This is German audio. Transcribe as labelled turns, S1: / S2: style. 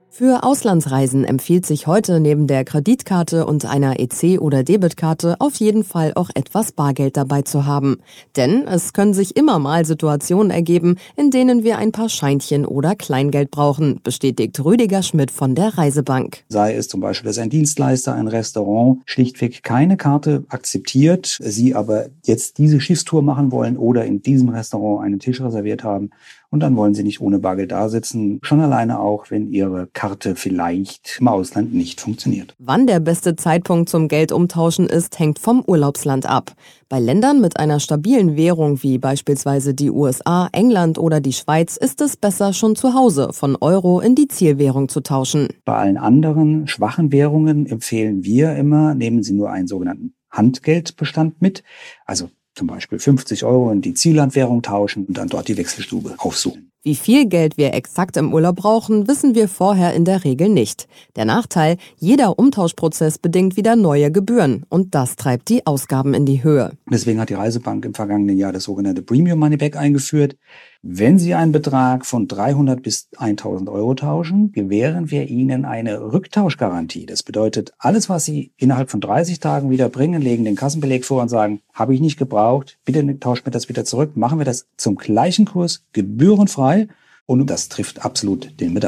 S1: Für Auslandsreisen empfiehlt sich heute neben der Kreditkarte und einer EC- oder Debitkarte auf jeden Fall auch etwas Bargeld dabei zu haben. Denn es können sich immer mal Situationen ergeben, in denen wir ein paar Scheinchen oder Kleingeld brauchen, bestätigt Rüdiger Schmidt von der Reisebank.
S2: Sei es zum Beispiel, dass ein Dienstleister, ein Restaurant schlichtweg keine Karte akzeptiert, Sie aber jetzt diese Schiffstour machen wollen oder in diesem Restaurant einen Tisch reserviert haben und dann wollen Sie nicht ohne Bargeld da sitzen. Schon alleine auch, wenn Ihre Karte vielleicht im Ausland nicht funktioniert.
S1: Wann der beste Zeitpunkt zum Geldumtauschen ist, hängt vom Urlaubsland ab. Bei Ländern mit einer stabilen Währung wie beispielsweise die USA, England oder die Schweiz ist es besser, schon zu Hause von Euro in die Zielwährung zu tauschen.
S2: Bei allen anderen schwachen Währungen empfehlen wir immer, nehmen Sie nur einen sogenannten Handgeldbestand mit, also zum Beispiel 50 Euro in die Ziellandwährung tauschen und dann dort die Wechselstube aufsuchen.
S1: Wie viel Geld wir exakt im Urlaub brauchen, wissen wir vorher in der Regel nicht. Der Nachteil, jeder Umtauschprozess bedingt wieder neue Gebühren und das treibt die Ausgaben in die Höhe.
S2: Deswegen hat die Reisebank im vergangenen Jahr das sogenannte Premium Money Back eingeführt. Wenn Sie einen Betrag von 300 bis 1000 Euro tauschen, gewähren wir Ihnen eine Rücktauschgarantie. Das bedeutet, alles, was Sie innerhalb von 30 Tagen wieder bringen, legen den Kassenbeleg vor und sagen, habe ich nicht gebraucht, bitte tauscht mir das wieder zurück. Machen wir das zum gleichen Kurs, gebührenfrei und das trifft absolut den Bedarf.